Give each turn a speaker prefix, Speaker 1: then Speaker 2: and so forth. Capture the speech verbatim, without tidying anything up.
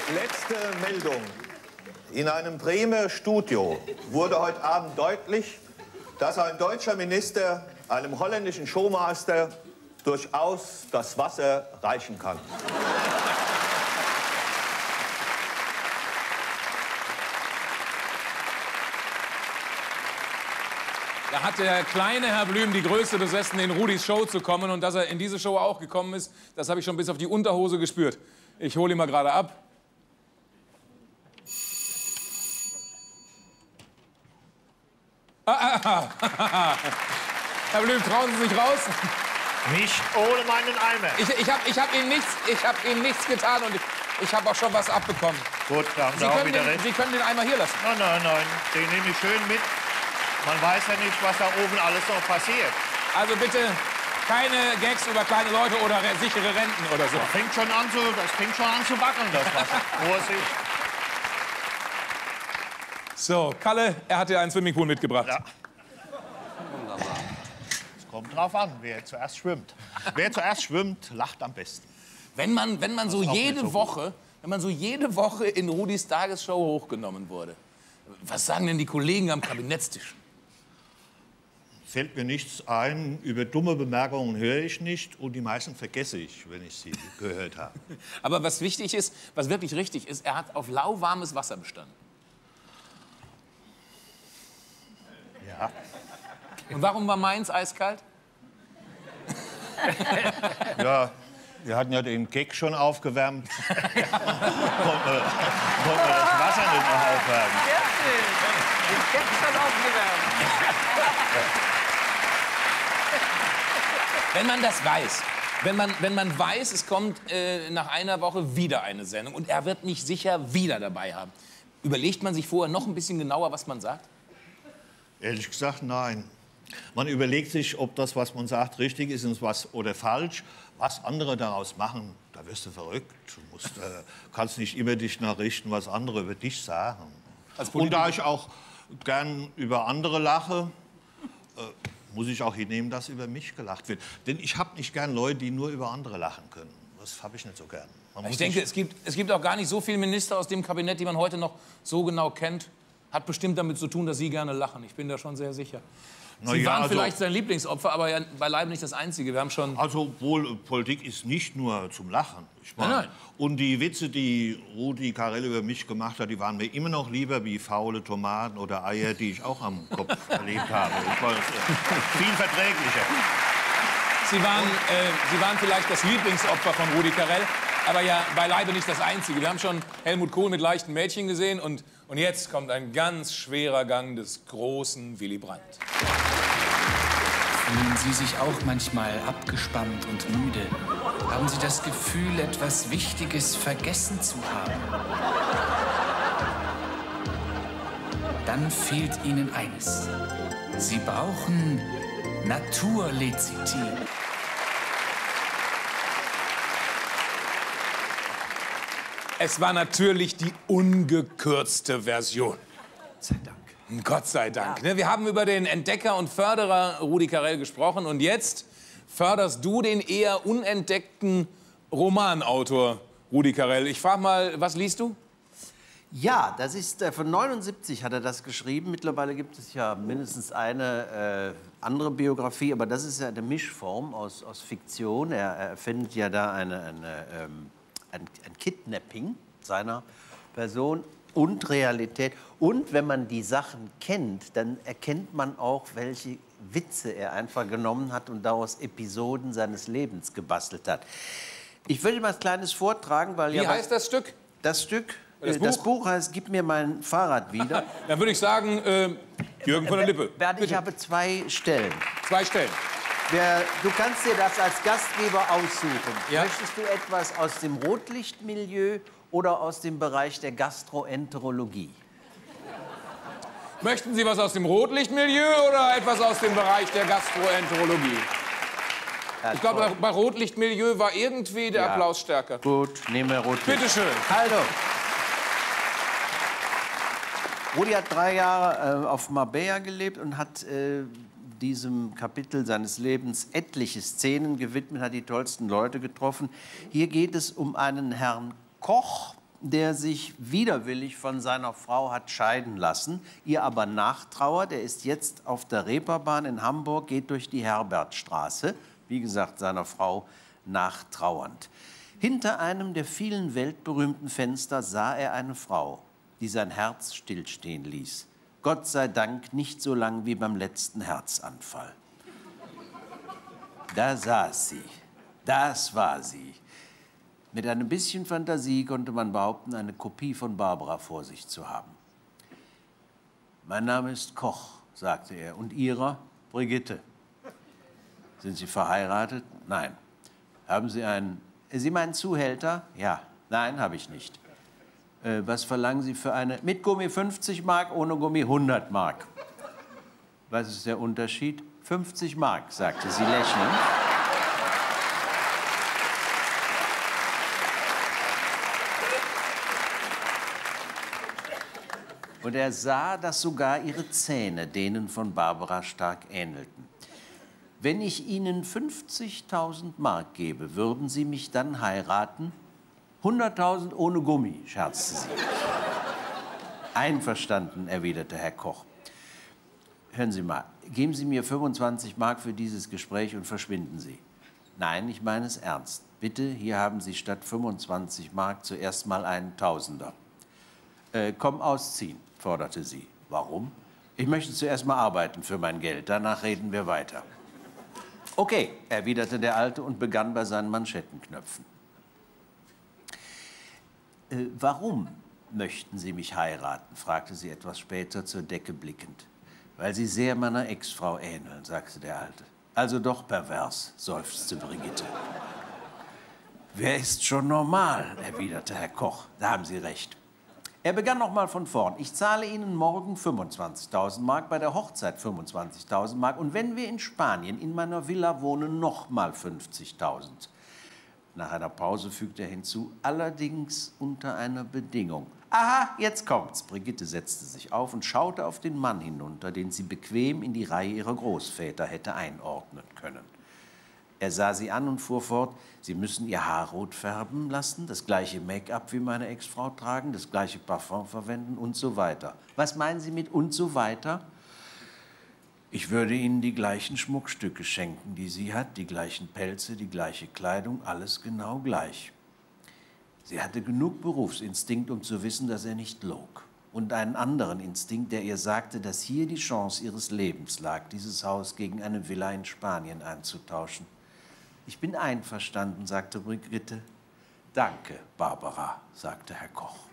Speaker 1: Letzte Meldung. In einem Bremer Studio wurde heute Abend deutlich, dass ein deutscher Minister einem holländischen Showmaster durchaus das Wasser reichen kann.
Speaker 2: Da hat der kleine Herr Blüm die Größe besessen, in Rudis Show zu kommen. Und dass er in diese Show auch gekommen ist, das habe ich schon bis auf die Unterhose gespürt. Ich hole ihn mal gerade ab. Ah, ah, ah. Herr Blüm, trauen Sie sich raus?
Speaker 3: Nicht ohne meinen Eimer.
Speaker 2: Ich, ich habe ich hab Ihnen, nichts, ich hab Ihnen nichts getan und ich, ich habe auch schon was abbekommen.
Speaker 3: Gut, da haben Sie,
Speaker 2: Sie,
Speaker 3: auch
Speaker 2: können
Speaker 3: wieder
Speaker 2: den,
Speaker 3: recht.
Speaker 2: Sie können den Eimer hier lassen.
Speaker 3: Nein, nein, nein, den nehme ich schön mit. Man weiß ja nicht, was da oben alles noch passiert.
Speaker 2: Also bitte keine Gags über kleine Leute oder re sichere Renten oder so.
Speaker 3: Das fängt schon an zu, das fängt schon an zu wackeln, das Wasser. Vorsicht.
Speaker 2: So, Kalle, er hat dir einen Swimmingpool mitgebracht.
Speaker 3: Ja. Es kommt drauf an, wer zuerst schwimmt. Wer zuerst schwimmt, lacht am besten.
Speaker 2: Wenn man, wenn man so jede
Speaker 3: so
Speaker 2: Woche, wenn man so jede Woche in Rudis Tagesshow hochgenommen wurde, was sagen denn die Kollegen am Kabinettstisch?
Speaker 3: Fällt mir nichts ein, über dumme Bemerkungen höre ich nicht und die meisten vergesse ich, wenn ich sie gehört habe.
Speaker 2: Aber was wichtig ist, was wirklich richtig ist, er hat auf lauwarmes Wasser bestanden.
Speaker 3: Ja.
Speaker 2: Und warum war Mainz eiskalt?
Speaker 3: Ja, wir hatten ja den Gag schon aufgewärmt. Konnten wir, konnten wir das Wasser nicht noch aufwärmen.
Speaker 4: Sehr schön. Den Gag schon aufgewärmt.
Speaker 2: Wenn man das weiß, wenn man, wenn man weiß, es kommt äh, nach einer Woche wieder eine Sendung und er wird mich sicher wieder dabei haben, überlegt man sich vorher noch ein bisschen genauer, was man sagt?
Speaker 3: Ehrlich gesagt, nein. Man überlegt sich, ob das, was man sagt, richtig ist und was, oder falsch. Was andere daraus machen, da wirst du verrückt. Du musst, äh, kannst nicht immer dich nachrichten, was andere über dich sagen. Und da ich auch gern über andere lache, äh, muss ich auch hinnehmen, dass über mich gelacht wird. Denn ich habe nicht gern Leute, die nur über andere lachen können. Das habe ich nicht so gern. Man
Speaker 2: Ich
Speaker 3: muss
Speaker 2: denke,
Speaker 3: nicht-
Speaker 2: es gibt, es gibt auch gar nicht so viele Minister aus dem Kabinett, die man heute noch so genau kennt. Hat bestimmt damit zu tun, dass Sie gerne lachen. Ich bin da schon sehr sicher.
Speaker 3: Na
Speaker 2: Sie
Speaker 3: ja,
Speaker 2: waren
Speaker 3: also-
Speaker 2: vielleicht sein Lieblingsopfer, aber ja beileibe nicht das Einzige. Wir haben schon...
Speaker 3: Also wohl, Politik ist nicht nur zum Lachen. Ich meine,
Speaker 2: Nein, nein.
Speaker 3: Und die Witze, die Rudi Carrell über mich gemacht hat, die waren mir immer noch lieber wie faule Tomaten oder Eier, die ich auch am Kopf erlebt habe. Ich war äh, viel verträglicher.
Speaker 2: Sie waren, äh, Sie waren vielleicht das Lieblingsopfer von Rudi Carrell, aber ja beileibe nicht das Einzige. Wir haben schon Helmut Kohl mit leichten Mädchen gesehen und, und jetzt kommt ein ganz schwerer Gang des großen Willy Brandt.
Speaker 5: Fühlen Sie sich auch manchmal abgespannt und müde? Haben Sie das Gefühl, etwas Wichtiges vergessen zu haben? Dann fehlt Ihnen eines. Sie brauchen Naturlecithin.
Speaker 2: Es war natürlich die ungekürzte Version.
Speaker 4: Gott sei Dank.
Speaker 2: Gott sei Dank. Ne? Wir haben über den Entdecker und Förderer Rudi Carrell gesprochen. Und jetzt förderst du den eher unentdeckten Romanautor Rudi Carrell. Ich frage mal, was liest du?
Speaker 4: Ja, das ist äh, von neunundsiebzig hat er das geschrieben. Mittlerweile gibt es ja mindestens eine äh, andere Biografie, aber das ist ja eine Mischform aus, aus Fiktion. Er, er erfindet ja da eine, eine, ähm, ein, ein Kidnapping seiner Person und Realität. Und wenn man die Sachen kennt, dann erkennt man auch, welche Witze er einfach genommen hat und daraus Episoden seines Lebens gebastelt hat. Ich will mal ein kleines vortragen, weil
Speaker 2: Wie
Speaker 4: ja
Speaker 2: heißt das Stück?
Speaker 4: das Stück.
Speaker 2: Das
Speaker 4: Das
Speaker 2: Buch?
Speaker 4: Buch heißt Gib mir mein Fahrrad wieder.
Speaker 2: Dann würde ich sagen, äh, Jürgen von der Lippe.
Speaker 4: Bernd, ich
Speaker 2: Bitte.
Speaker 4: habe zwei Stellen.
Speaker 2: Zwei Stellen.
Speaker 4: Wer, du kannst dir das als Gastgeber aussuchen.
Speaker 2: Ja.
Speaker 4: Möchtest du etwas aus dem Rotlichtmilieu oder aus dem Bereich der Gastroenterologie?
Speaker 2: Möchten Sie was aus dem Rotlichtmilieu oder etwas aus dem Bereich der Gastroenterologie?
Speaker 4: Ja,
Speaker 2: Ich glaube,
Speaker 4: toll.
Speaker 2: bei Rotlichtmilieu war irgendwie der
Speaker 4: Ja.
Speaker 2: Applaus stärker.
Speaker 4: Gut, nehmen wir Rotlicht.
Speaker 2: Bitte schön.
Speaker 4: Also. Rudi hat drei Jahre äh, auf Marbella gelebt und hat äh, diesem Kapitel seines Lebens etliche Szenen gewidmet, hat die tollsten Leute getroffen. Hier geht es um einen Herrn Koch, der sich widerwillig von seiner Frau hat scheiden lassen, ihr aber nachtrauert. Er ist jetzt auf der Reeperbahn in Hamburg, geht durch die Herbertstraße, wie gesagt, seiner Frau nachtrauernd. Hinter einem der vielen weltberühmten Fenster sah er eine Frau, die sein Herz stillstehen ließ. Gott sei Dank nicht so lang wie beim letzten Herzanfall. Da saß sie, das war sie. Mit einem bisschen Fantasie konnte man behaupten, eine Kopie von Barbara vor sich zu haben. Mein Name ist Koch, sagte er. Und Ihrer? Brigitte. Sind Sie verheiratet? Nein. Haben Sie einen... Sie meinen Zuhälter? Ja. Nein, habe ich nicht. Äh, was verlangen Sie für eine... Mit Gummi fünfzig Mark, ohne Gummi hundert Mark. Was ist der Unterschied? fünfzig Mark, sagte sie lächelnd. Und er sah, dass sogar ihre Zähne denen von Barbara stark ähnelten. Wenn ich Ihnen fünfzigtausend Mark gebe, würden Sie mich dann heiraten? hunderttausend ohne Gummi, scherzte sie. Einverstanden, erwiderte Herr Koch. Hören Sie mal, geben Sie mir fünfundzwanzig Mark für dieses Gespräch und verschwinden Sie. Nein, ich meine es ernst. Bitte, hier haben Sie statt fünfundzwanzig Mark zuerst mal einen Tausender. Äh, komm ausziehen, forderte sie. Warum? Ich möchte zuerst mal arbeiten für mein Geld, danach reden wir weiter. Okay, erwiderte der Alte und begann bei seinen Manschettenknöpfen. Äh, warum möchten Sie mich heiraten? Fragte sie etwas später zur Decke blickend. Weil Sie sehr meiner Ex-Frau ähneln, sagte der Alte. Also doch pervers, seufzte Brigitte. Wer ist schon normal, erwiderte Herr Koch. Da haben Sie recht. Er begann noch mal von vorn. Ich zahle Ihnen morgen fünfundzwanzigtausend Mark, bei der Hochzeit fünfundzwanzigtausend Mark und wenn wir in Spanien in meiner Villa wohnen, noch mal fünfzigtausend. Nach einer Pause fügte er hinzu, allerdings unter einer Bedingung. Aha, jetzt kommt's. Brigitte setzte sich auf und schaute auf den Mann hinunter, den sie bequem in die Reihe ihrer Großväter hätte einordnen können. Er sah sie an und fuhr fort, Sie müssen Ihr Haar rot färben lassen, das gleiche Make-up wie meine Ex-Frau tragen, das gleiche Parfum verwenden und so weiter. Was meinen Sie mit und so weiter? Ich würde Ihnen die gleichen Schmuckstücke schenken, die sie hat, die gleichen Pelze, die gleiche Kleidung, alles genau gleich. Sie hatte genug Berufsinstinkt, um zu wissen, dass er nicht log. Und einen anderen Instinkt, der ihr sagte, dass hier die Chance ihres Lebens lag, dieses Haus gegen eine Villa in Spanien einzutauschen. Ich bin einverstanden, sagte Brigitte. Danke, Barbara, sagte Herr Koch.